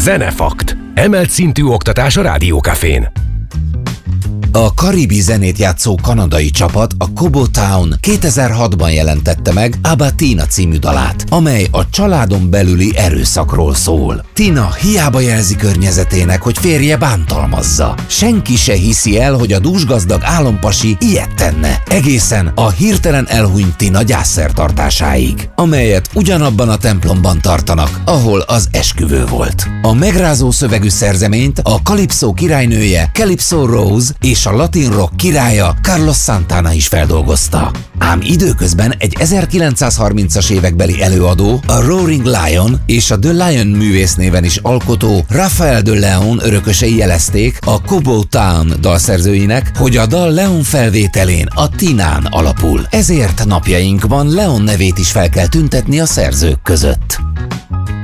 Zenefakt. Emelt szintű oktatás a Rádiókafén. A karibi zenét játszó kanadai csapat, a Cobo Town 2006-ban jelentette meg Abba Tina című dalát, amely a családon belüli erőszakról szól. Tina hiába jelzi környezetének, hogy férje bántalmazza. Senki se hiszi el, hogy a dúsgazdag álompasi ilyet tenne. Egészen a hirtelen elhunyt Tina gyászszertartásáig, amelyet ugyanabban a templomban tartanak, ahol az esküvő volt. A megrázó szövegű szerzeményt a Calypso királynője Calypso Rose és a latin rock királya Carlos Santana is feldolgozta. Ám időközben egy 1930-as évekbeli előadó, a Roaring Lion és a The Lion művész néven is alkotó Rafael de Leon örökösei jelezték a Cobo Town dalszerzőinek, hogy a dal Leon felvételén a Tinán alapul. Ezért napjainkban Leon nevét is fel kell tüntetni a szerzők között.